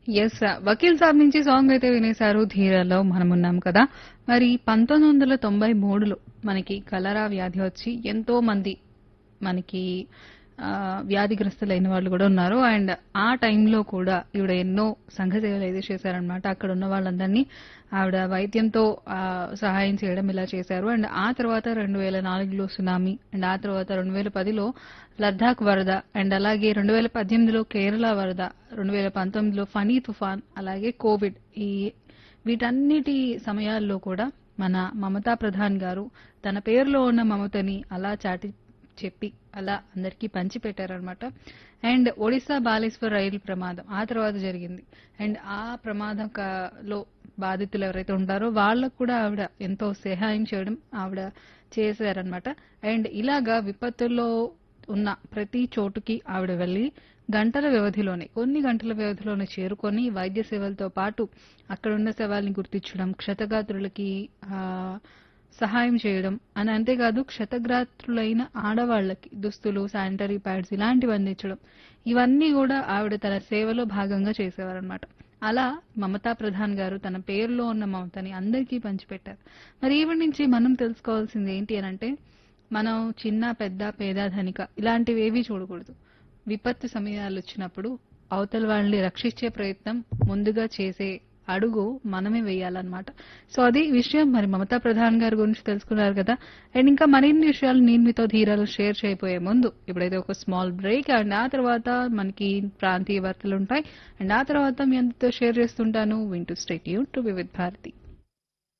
Yes. Vakeel Saab నుంచి song అయితే వినేశారు. 'ధీర'లో మనమున్నాం కదా! మరి 1993లో మనకి కలరా వ్యాధి వచ్చి ఎంతో మంది మనకి వ్యాధిగ్రస్తులైన వాళ్ళు కూడా ఉన్నారు. అండ్ ఆ టైంలో కూడా ఈవిడ ఎన్నో సంఘ సేవలు అయితే చేశారనమాట. అక్కడ ఉన్న వాళ్ళందరినీ ఆవిడ వైద్యంతో సహాయం చేయడం ఇలా చేశారు. అండ్ ఆ తర్వాత 2004లో సునామీ, అండ్ ఆ తర్వాత 2010లో లద్దాఖ్ వరద, అండ్ అలాగే 2018లో కేరళ వరద, 2019లో ఫనీ తుఫాన్, అలాగే కోవిడ్, ఈ వీటన్నిటి సమయాల్లో కూడా మన మమతా ప్రధాన్ గారు తన పేరులో ఉన్న మమతని అలా చాటి చెప్పి అలా అందరికీ పంచిపెట్టారనమాట. అండ్ ఒడిశా బాలేశ్వర్ రైలు ప్రమాదం ఆ తర్వాత జరిగింది. అండ్ ఆ ప్రమాదంలో బాధితులు ఎవరైతే ఉంటారో వాళ్ళకు కూడా ఆవిడ ఎంతో సహాయం చేయడం ఆవిడ చేశారనమాట. అండ్ ఇలాగా విపత్తుల్లో ఉన్న ప్రతి చోటుకి ఆవిడ వెళ్లి కొన్ని గంటల వ్యవధిలోనే చేరుకొని వైద్య సేవలతో పాటు అక్కడున్న శవాల్ని గుర్తించడం, క్షతగాత్రులకి సహాయం చేయడం అని, అంతేకాదు క్షతగాత్రులైన ఆడవాళ్లకి దుస్తులు, శానిటరీ ప్యాడ్స్ ఇలాంటివి అందించడం, ఇవన్నీ కూడా ఆవిడ తన సేవలో భాగంగా చేసేవారనమాట. అలా మమతా ప్రధాన్ గారు తన పేరులో ఉన్న మమతని అందరికీ పంచిపెట్టారు. మరి ఈవిడ నుంచి మనం తెలుసుకోవాల్సింది ఏంటి అనంటే, మనం చిన్న, పెద్ద, పేద, ధనిక ఇలాంటివి ఏవీ చూడకూడదు. విపత్తు సమయాలు వచ్చినప్పుడు అవతల వాళ్ళని రక్షించే ప్రయత్నం ముందుగా చేసే అడుగు మనమే వేయాలన్నమాట. సో అది విషయం. మరి మమతా ప్రధాన్ గారి గురించి తెలుసుకున్నారు కదా. అండ్ ఇంకా మరిన్ని విషయాలు నేను మీతో ధీరాలు షేర్ చేయబోయే ముందు ఇప్పుడైతే ఒక స్మాల్ బ్రేక్, అండ్ ఆ తర్వాత మనకి ప్రాంతీయ వార్తలు ఉంటాయి. అండ్ ఆ తర్వాత మీ అందరితో షేర్ చేస్తుంటాను. వింటూ stay tuned to Vividh Bharati.